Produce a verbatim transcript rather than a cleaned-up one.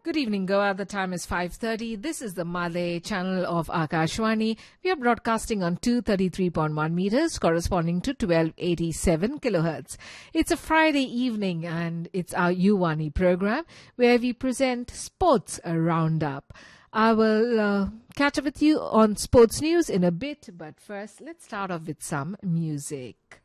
Good evening, Goa. The time is five thirty. This is the Malay channel of Akashwani. We are broadcasting on two thirty-three point one meters, corresponding to twelve eighty-seven kilohertz. It's a Friday evening, and it's our Yuwani program, where we present Sports Roundup. I will uh, catch up with you on sports news in a bit, but first, let's start off with some music.